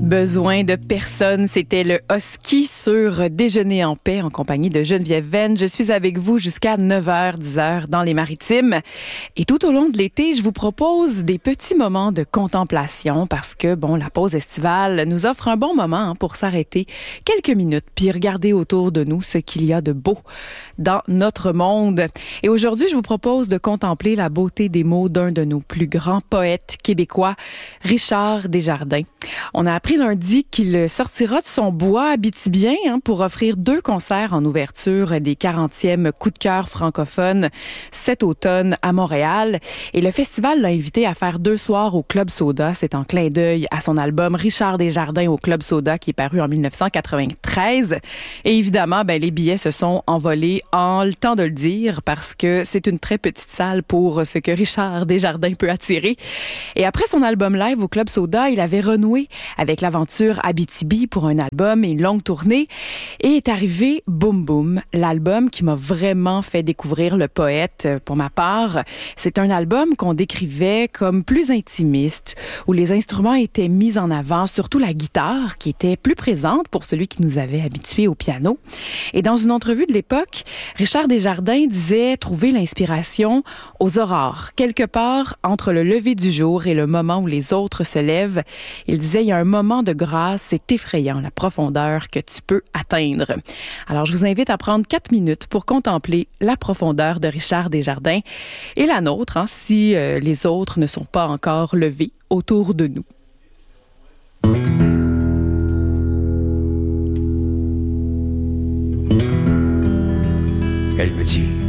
Besoin de personne, c'était le Husky sur Déjeuner en paix en compagnie de Geneviève Venn. Je suis avec vous jusqu'à 9h, 10h dans les Maritimes. Et tout au long de l'été, je vous propose des petits moments de contemplation parce que, la pause estivale nous offre un bon moment pour s'arrêter quelques minutes puis regarder autour de nous ce qu'il y a de beau dans notre monde. Et aujourd'hui, je vous propose de contempler la beauté des mots d'un de nos plus grands poètes québécois, Richard Desjardins. On a appris lundi qu'il sortira de son bois abitibien pour offrir 2 concerts en ouverture des 40e Coups de cœur francophones cet automne à Montréal. Et le festival l'a invité à faire 2 soirs au Club Soda. C'est en clin d'œil à son album Richard Desjardins au Club Soda qui est paru en 1993. Et évidemment, les billets se sont envolés en le temps de le dire parce que c'est une très petite salle pour ce que Richard Desjardins peut attirer. Et après son album live au Club Soda, il avait renoué avec l'aventure Abitibi pour un album et une longue tournée. Et est arrivé Boom Boom, l'album qui m'a vraiment fait découvrir le poète pour ma part. C'est un album qu'on décrivait comme plus intimiste, où les instruments étaient mis en avant, surtout la guitare qui était plus présente pour celui qui nous avait habitués au piano. Et dans une entrevue de l'époque, Richard Desjardins disait trouver l'inspiration aux aurores, quelque part entre le lever du jour et le moment où les autres se lèvent. Il disait, il y a un moment de grâce, c'est effrayant la profondeur que tu peux atteindre. Alors, je vous invite à prendre 4 minutes pour contempler la profondeur de Richard Desjardins et la nôtre, si les autres ne sont pas encore levés autour de nous. Elle me dit: